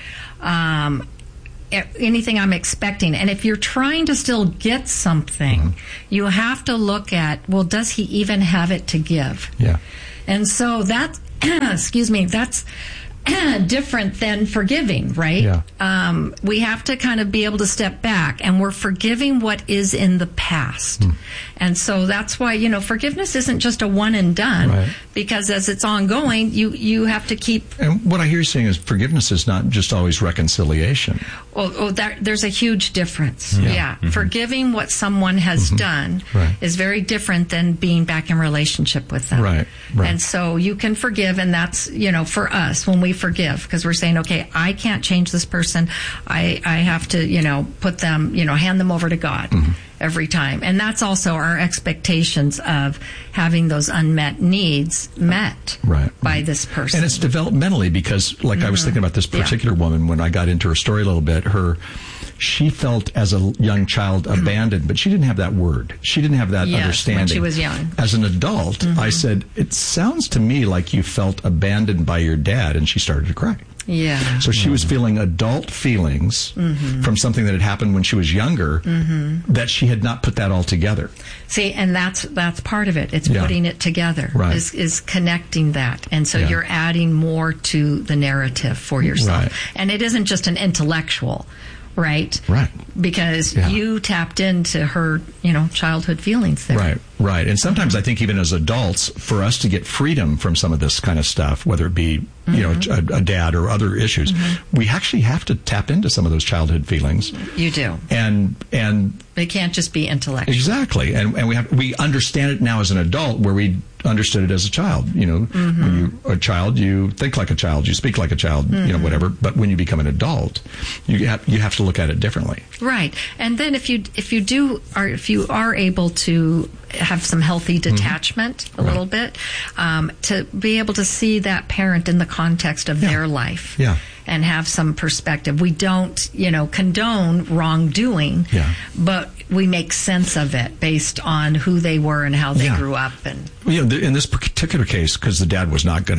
Um, anything I'm expecting? And if you're trying to still get something, mm-hmm. you have to look at, well, does he even have it to give? Yeah. And so that, excuse me, that's different than forgiving, right? Yeah. Um, we have to kind of be able to step back, and we're forgiving what is in the past. Mm. And so that's why, you know, forgiveness isn't just a one and done, right. because as it's ongoing, you, you have to keep... And what I hear you saying is forgiveness is not just always reconciliation. Well, oh, that, there's a huge difference. Yeah. yeah. Mm-hmm. Forgiving what someone has mm-hmm. done right. is very different than being back in relationship with them. Right. right. And so you can forgive, and that's, you know, for us, when we forgive, because we're saying, okay, I can't change this person. I, I have to, you know, put them, you know, hand them over to God. Mm-hmm. every time. And that's also our expectations of having those unmet needs met right. by this person. And it's developmentally, because like mm-hmm. I was thinking about this particular yeah. woman when I got into her story a little bit, her she felt as a young child abandoned, but she didn't have that word. She didn't have that yes, understanding. When she was young. As an adult, mm-hmm. I said, it sounds to me like you felt abandoned by your dad, and she started to cry. Yeah. So she mm-hmm. was feeling adult feelings mm-hmm. from something that had happened when she was younger mm-hmm. that she had not put that all together. See, and that's that's part of it. It's yeah. putting it together. Right. Is, is connecting that. And so yeah. you're adding more to the narrative for yourself. Right. And it isn't just an intellectual, right? Right. Because yeah. you tapped into her, you know, childhood feelings there. Right, right. And sometimes I think even as adults, for us to get freedom from some of this kind of stuff, whether it be, mm-hmm. you know, a, a dad or other issues, mm-hmm. we actually have to tap into some of those childhood feelings. You do. And, and they can't just be intellectual. Exactly. And, and we have, we understand it now as an adult where we understood it as a child. You know, mm-hmm. when you're a child, you think like a child, you speak like a child, mm-hmm. you know, whatever. But when you become an adult, you have, you have to look at it differently. Right. And then if you if you do are if you are able to have some healthy detachment mm-hmm. a right. little bit, um, to be able to see that parent in the context of yeah. their life. Yeah. And have some perspective. We don't, you know, condone wrongdoing, yeah. but we make sense of it based on who they were and how they yeah. grew up. And you know, in this particular case, because the dad was not going to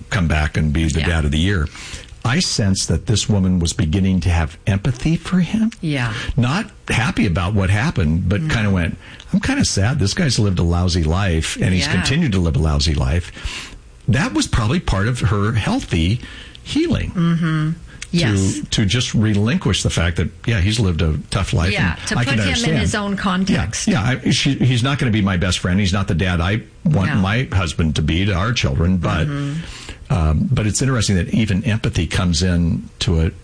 come back and be the Yeah. dad of the year. I sense that this woman was beginning to have empathy for him. Yeah. Not happy about what happened, but kind of went, I'm kind of sad. This guy's lived a lousy life, and he's Yeah. continued to live a lousy life. That was probably part of her healthy healing. Mm-hmm. Yes. To, to just relinquish the fact that, yeah, he's lived a tough life. Yeah, and to I put can him in understand. his own context. Yeah, yeah I, she, he's not going to be my best friend. He's not the dad I want No. my husband to be to our children. But Mm-hmm. um, but it's interesting that even empathy comes in to it.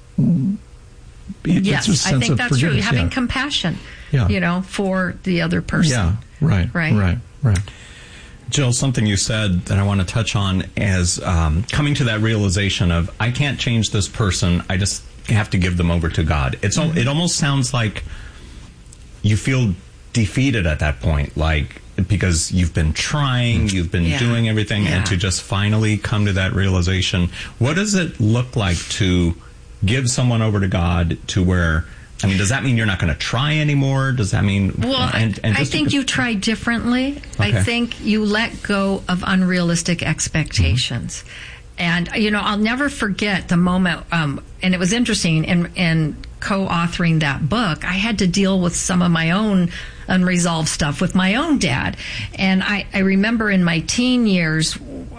It- Yes, it's a I sense think of that's true. forgiveness, Having yeah. compassion, Yeah. you know, for the other person. Yeah, right, Right. right, right. Jill, something you said that I want to touch on is um, coming to that realization of, I can't change this person. I just have to give them over to God. It's al- It almost sounds like you feel defeated at that point, like because you've been trying, you've been Yeah. doing everything, Yeah. and to just finally come to that realization. What does it look like to give someone over to God to where, I mean, does that mean you're not going to try anymore? Does that mean... Well, and, and I just think to- you try differently. I Okay. think you let go of unrealistic expectations. And, you know, I'll never forget the moment, um, and it was interesting, in, in co-authoring that book, I had to deal with some of my own unresolved stuff with my own dad. And I, I remember in my teen years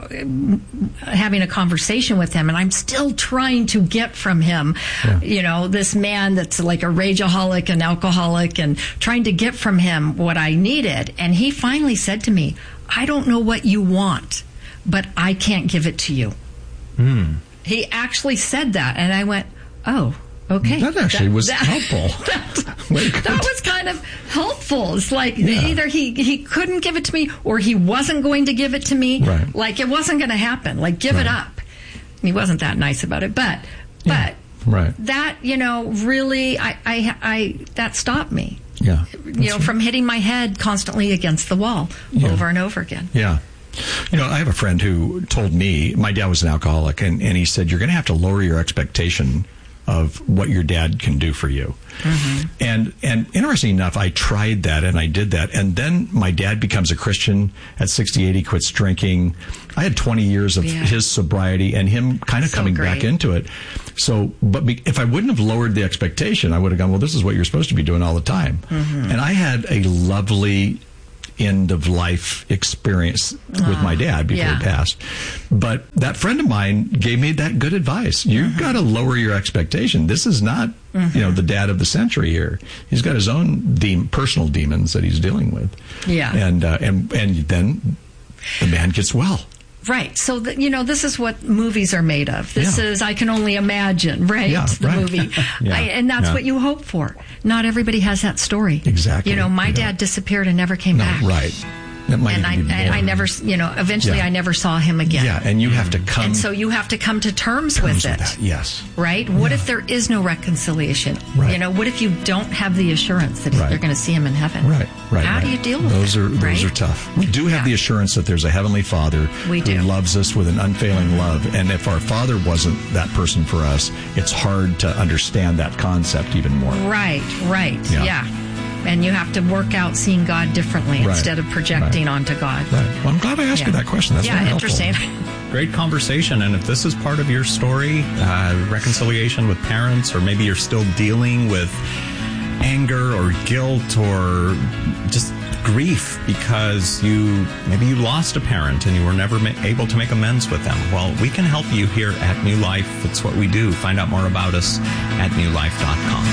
having a conversation with him, and I'm still trying to get from him, Yeah. you know, this man that's like a rageaholic and alcoholic, and trying to get from him what I needed. And he finally said to me, I don't know what you want, but I can't give it to you. Mm. He actually said that, and I went, oh, okay. That actually was that- helpful. That, that was kind of helpful. It's like Yeah. either he, he couldn't give it to me, or he wasn't going to give it to me. Right. Like it wasn't going to happen. Like give it Right. up. And he wasn't that nice about it, but but Right. that, you know, really, I, I, I that stopped me. Yeah. You know, from hitting my head constantly against the wall Yeah. over and over again. Yeah. You know, I have a friend who told me, my dad was an alcoholic, and, and he said, you're going to have to lower your expectation of what your dad can do for you. Mm-hmm. And and interesting enough, I tried that and I did that. And then my dad becomes a Christian at sixty-eight. He quits drinking. I had twenty years of Yeah. his sobriety and him kind of So coming back great. into it. So, but be, if I wouldn't have lowered the expectation, I would have gone, well, this is what you're supposed to be doing all the time. Mhm. And I had a lovely end of life experience with my dad before yeah. he passed. But that friend of mine gave me that good advice. You've got to lower your expectation. This is not, you know, the dad of the century here. He's got his own de- personal demons that he's dealing with. Yeah. And, uh, and, and then the man gets well. Right. So, th- you know, this is what movies are made of. This Yeah. is I Can Only Imagine, right? Yeah, the right. movie. Yeah, I, and that's yeah. what you hope for. Not everybody has that story. Exactly. You know, my dad disappeared and never came No, back. right. That might And I, even be I, more. I never, s- you know, eventually Yeah. I never saw him again. Yeah, and you have to come And so you have to come to terms, terms with it. that. Yes. Right? What if there is no reconciliation? Right. You know, what if you don't have the assurance that Right. you're going to see him in heaven? Right, right. How right. do you deal with those that? are those right? are tough. We do have the assurance that there's a heavenly Father We who do. loves us with an unfailing love, and if our Father wasn't that person for us, it's hard to understand that concept even more. Right, right. Yeah. Yeah. And you have to work out seeing God differently Right. instead of projecting Right. onto God. Right. Well, I'm glad I asked you Yeah. that question. That's yeah, very helpful. interesting. Great conversation. And if this is part of your story, uh, reconciliation with parents, or maybe you're still dealing with anger or guilt or just grief because you maybe you lost a parent and you were never ma- able to make amends with them, well, we can help you here at New Life. It's what we do. Find out more about us at new life dot com.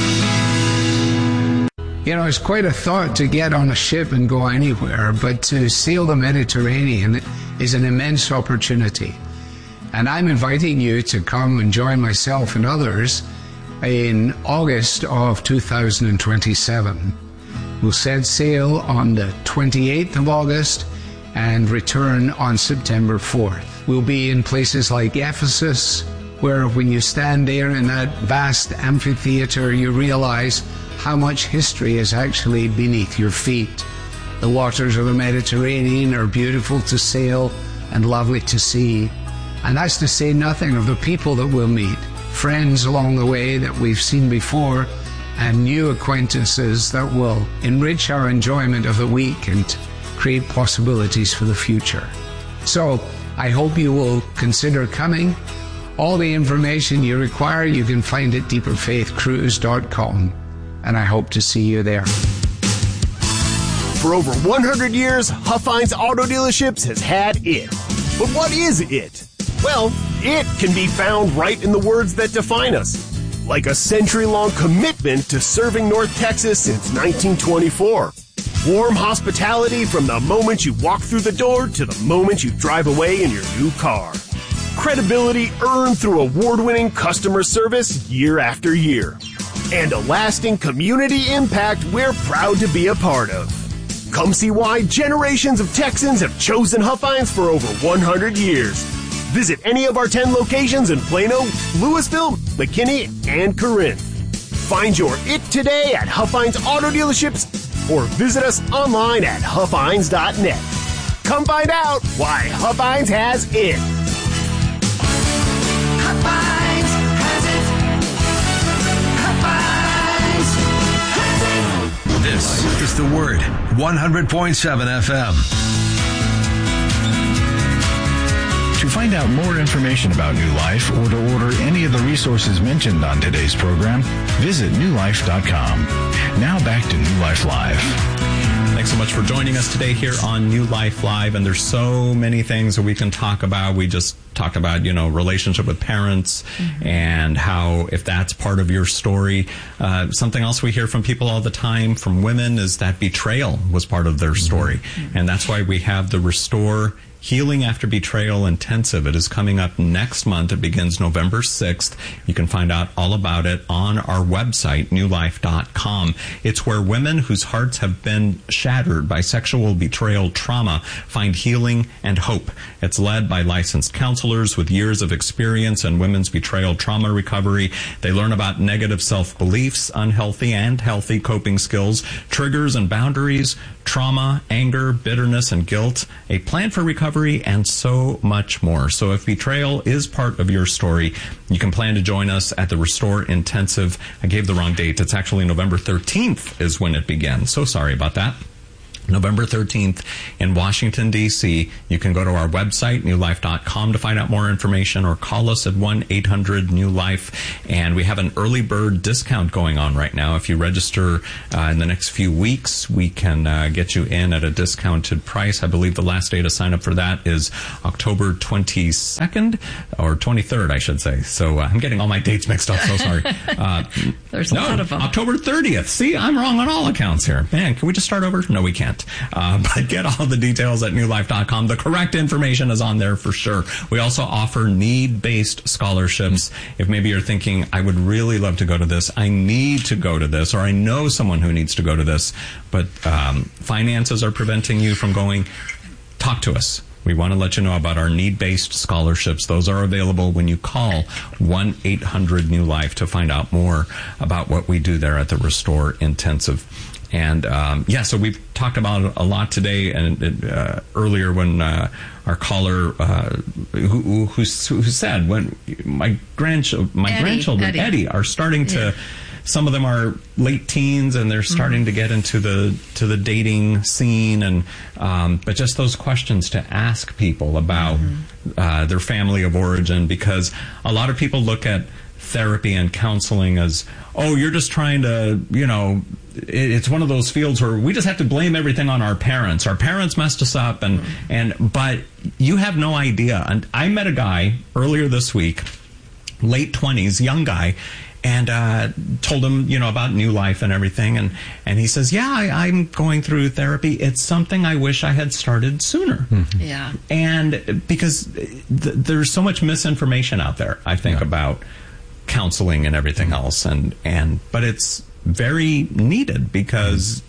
You know, it's quite a thought to get on a ship and go anywhere, but to sail the Mediterranean is an immense opportunity. And I'm inviting you to come and join myself and others in August of two thousand twenty-seven. We'll set sail on the twenty-eighth of August and return on September fourth. We'll be in places like Ephesus, where when you stand there in that vast amphitheater, you realize how much history is actually beneath your feet. The waters of the Mediterranean are beautiful to sail and lovely to see. And that's to say nothing of the people that we'll meet, friends along the way that we've seen before, and new acquaintances that will enrich our enjoyment of the week and create possibilities for the future. So I hope you will consider coming. All the information you require you can find at deeper faith cruise dot com, and I hope to see you there. For over one hundred years, Huffines Auto Dealerships has had it. But what is it? Well, it can be found right in the words that define us. Like a century-long commitment to serving North Texas since nineteen twenty-four. Warm hospitality from the moment you walk through the door to the moment you drive away in your new car. Credibility earned through award-winning customer service year after year. And a lasting community impact we're proud to be a part of. Come see why generations of Texans have chosen Huffines for over one hundred years. Visit any of our ten locations in Plano, Louisville, McKinney, and Corinth. Find your it today at Huffines Auto Dealerships or visit us online at huffines dot net. Come find out why Huffines has it. Huffines has it. Huffines has it. This is The Word, one hundred point seven F M. To find out more information about New Life or to order any of the resources mentioned on today's program, visit new life dot com. Now back to New Life Live. Thanks so much for joining us today here on New Life Live. And there's so many things that we can talk about. We just talked about, you know, relationship with parents mm-hmm. and how, if that's part of your story, uh, something else we hear from people all the time from women is that betrayal was part of their story. Mm-hmm. And that's why we have the Restore Healing After Betrayal Intensive. It is coming up next month. It begins November sixth. You can find out all about it on our website, new life dot com. It's where women whose hearts have been shattered by sexual betrayal trauma find healing and hope. It's led by licensed counselors with years of experience in women's betrayal trauma recovery. They learn about negative self-beliefs, unhealthy and healthy coping skills, triggers and boundaries, trauma, anger, bitterness, and guilt, a plan for recovery, and so much more. So if betrayal is part of your story, you can plan to join us at the Restore Intensive. I gave the wrong date. It's actually November thirteenth is when it begins. So sorry about that. November thirteenth in Washington, D C You can go to our website, new life dot com, to find out more information, or call us at one eight hundred new life. And we have an early bird discount going on right now. If you register uh, in the next few weeks, we can uh, get you in at a discounted price. I believe the last day to sign up for that is October twenty-second, or twenty-third, I should say. So uh, I'm getting all my dates mixed up, so sorry. Uh, There's a no, lot of them. October thirtieth. See, I'm wrong on all accounts here. Man, can we just start over? No, we can't. Uh, but get all the details at new life dot com. The correct information is on there for sure. We also offer need-based scholarships. If maybe you're thinking, I would really love to go to this, I need to go to this, or I know someone who needs to go to this, but um, finances are preventing you from going, talk to us. We want to let you know about our need-based scholarships. Those are available when you call one eight hundred new life to find out more about what we do there at the Restore Intensive. And, um, yeah, so we've talked about it a lot today, and uh, earlier when uh, our caller uh, who, who, who said, when my, grandch- my Eddie, grandchildren, Eddie. Eddie, are starting to, Yeah. some of them are late teens, and they're starting mm-hmm. to get into the to the dating scene, and um, but just those questions to ask people about mm-hmm. uh, their family of origin, because a lot of people look at therapy and counseling as, oh, you're just trying to, you know, it's one of those fields where we just have to blame everything on our parents. Our parents messed us up, and and but you have no idea. And I met a guy earlier this week, late twenties, young guy, and uh, told him, you know, about New Life and everything, and and he says, yeah, I, I'm going through therapy. It's something I wish I had started sooner. Mm-hmm. Yeah, and because th- there's so much misinformation out there, I think, yeah. about counseling and everything else, and and but it's very needed, because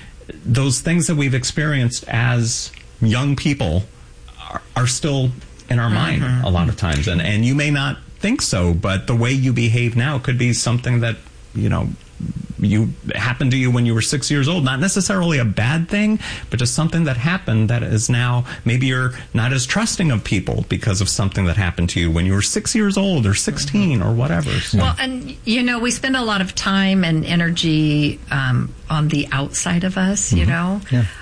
those things that we've experienced as young people are, are still in our mind mm-hmm. a lot of times, and and you may not think so, but the way you behave now could be something that, you know, you happened to you when you were six years old. Not necessarily a bad thing, but just something that happened that is now, maybe you're not as trusting of people because of something that happened to you when you were six years old or sixteen or whatever. So. Well, and, you know, we spend a lot of time and energy um, on the outside of us, you mm-hmm. know. Yeah.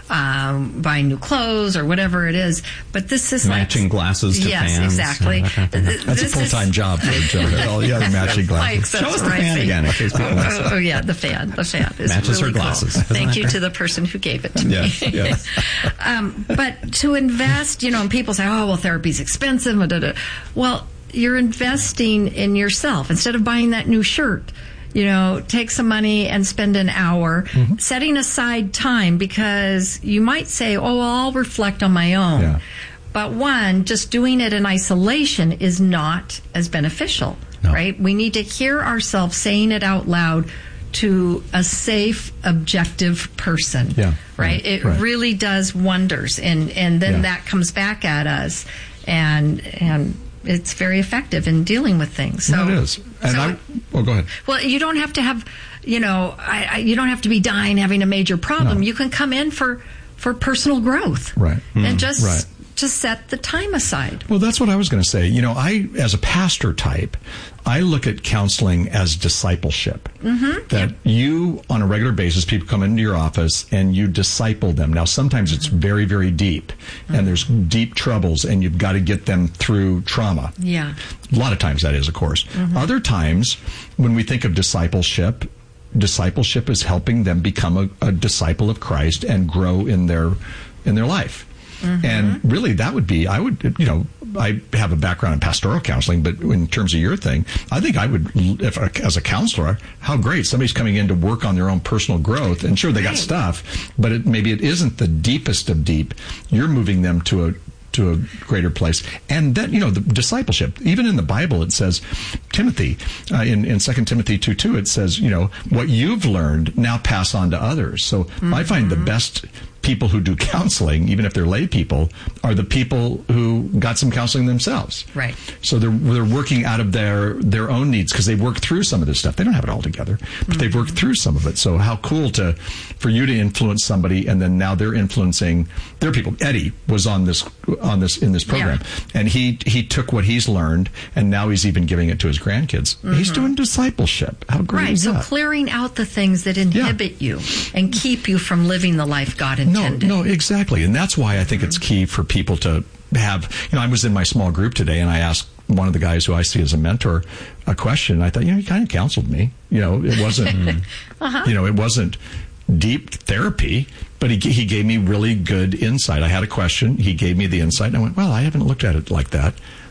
um, buying new clothes or whatever it is. But this is matching like, glasses to yes, fans. exactly. Yeah, that kind of That's This a full-time is, job for Joe. All the other matching glasses. Mike, Show us the right. fan again in case people want to see. Oh, oh, yeah, the fan. The fan is Matches really her glasses. Cool. Isn't Thank that you great? to the person who gave it to Yes, me. yes. um, but to invest, you know, and people say, oh, well, therapy's expensive. Da, da, da. Well, you're investing in yourself. Instead of buying that new shirt, you know, take some money and spend an hour mm-hmm. setting aside time, because you might say, oh, well, I'll reflect on my own. Yeah. But one, just doing it in isolation is not as beneficial, no. right? We need to hear ourselves saying it out loud to a safe, objective person, yeah. right? It right. really does wonders, and, and then yeah. that comes back at us, and and it's very effective in dealing with things. So no, it is. And so, I, well, go ahead. Well, you don't have to have, you know, I, I, you don't have to be dying having a major problem. No. You can come in for, for personal growth, right? And mm, just right. just set the time aside. Well, that's what I was going to say. You know, I, as a pastor type, I look at counseling as discipleship. Mm-hmm. That yep. you, on a regular basis, people come into your office and you disciple them. Now, sometimes it's very, very deep, mm-hmm. and there's deep troubles, and you've got to get them through trauma. Yeah. A lot of times that is, of course. Mm-hmm. Other times, when we think of discipleship, discipleship is helping them become a, a disciple of Christ and grow in their in their life. Mm-hmm. And really, that would be, I would, you know, I have a background in pastoral counseling, but in terms of your thing, I think I would, if as a counselor, how great somebody's coming in to work on their own personal growth. And sure, they got stuff, but it, maybe it isn't the deepest of deep. You're moving them to a to a greater place. And then, you know, the discipleship, even in the Bible, it says, Timothy, uh, in, in Second Timothy two two, it says, you know, what you've learned, now pass on to others. So mm-hmm. I find the best people who do counseling, even if they're lay people, are the people who got some counseling themselves. Right. So they're they're working out of their their own needs, because they've worked through some of this stuff. They don't have it all together, but mm-hmm. they've worked through some of it. So how cool to for you to influence somebody, and then now they're influencing their people. Eddie was on this on this in this program, yeah. and he he took what he's learned, and now he's even giving it to his grandkids. Mm-hmm. He's doing discipleship. How great right. is so that? So clearing out the things that inhibit yeah. you and keep you from living the life God intended. No, no, exactly. And that's why I think it's key for people to have, you know, I was in my small group today, and I asked one of the guys who I see as a mentor a question. I thought, you know, he kind of counseled me. You know, it wasn't, uh-huh. you know, it wasn't deep therapy, but he he gave me really good insight. I had a question. He gave me the insight, and I went, well, I haven't looked at it like that.